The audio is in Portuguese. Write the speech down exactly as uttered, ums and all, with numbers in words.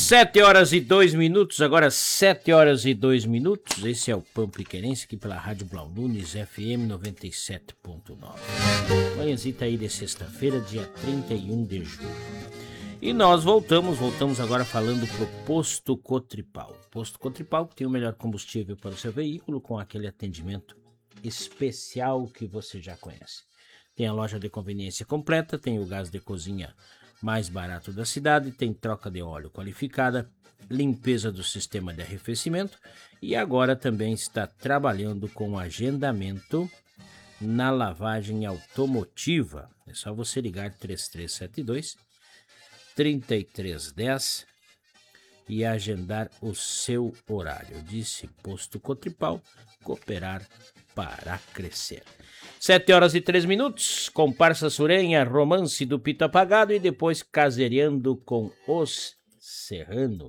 Sete horas e dois minutos, agora sete horas e dois minutos. Esse é o Pampiquerense aqui pela Rádio Blau Nunes, F M noventa e sete ponto nove. Manhãzita aí de sexta-feira, dia trinta e um de julho. E nós voltamos, voltamos agora falando pro Posto Cotripal. Posto Cotripal que tem o melhor combustível para o seu veículo com aquele atendimento especial que você já conhece. Tem a loja de conveniência completa, tem o gás de cozinha mais barato da cidade, tem troca de óleo qualificada, limpeza do sistema de arrefecimento e agora também está trabalhando com agendamento na lavagem automotiva. É só você ligar três três sete dois, três três um zero e agendar o seu horário. Eu disse Posto Cotripal, cooperar para crescer. Sete horas e três minutos, comparsa surenha, romance do Pito Apagado e depois casereando com os serranos.